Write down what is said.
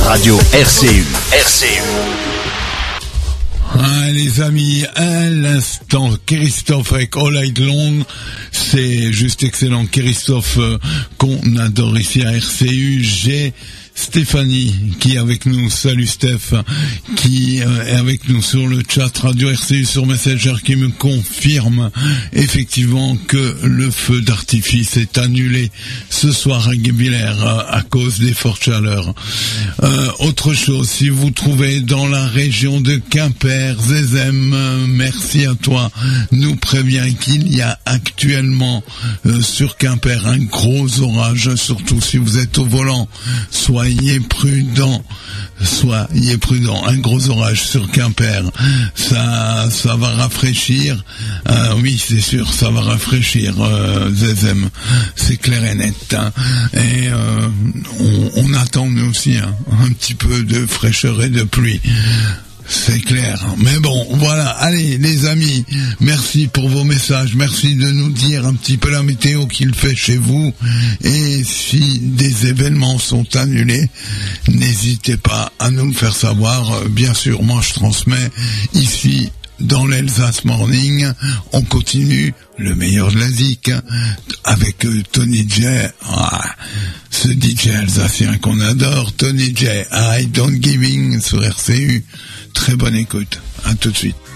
Radio RCU. Ah, les amis, à l'instant, Christophe avec All Night Long, c'est juste excellent. Christophe, qu'on adore ici à RCU. J'ai Stéphanie qui est avec nous. Salut Steph, qui est avec nous sur le chat Radio RCU sur Messenger, qui me confirme effectivement que le feu d'artifice est annulé ce soir à Guebwiller à cause des fortes chaleurs. Autre chose, si vous trouvez dans la région de Quimper, Zezem, merci à toi, nous prévient qu'il y a actuellement sur Quimper un gros orage, surtout si vous êtes au volant. Soyez prudents, un gros orage sur Quimper, ça va rafraîchir, oui c'est sûr, ça va rafraîchir, Zezem, c'est clair et net, hein. Et on attend nous aussi un petit peu de fraîcheur et de pluie. C'est clair. Mais bon, voilà. Allez, les amis, merci pour vos messages. Merci de nous dire un petit peu la météo qu'il fait chez vous. Et si des événements sont annulés, n'hésitez pas à nous le faire savoir. Bien sûr, moi je transmets ici dans l'Elsace Morning. On continue le meilleur de la zik avec Tony J. Ce DJ alsacien qu'on adore, Tony J. I Don't Giving sur RCU. Très bonne écoute. À tout de suite.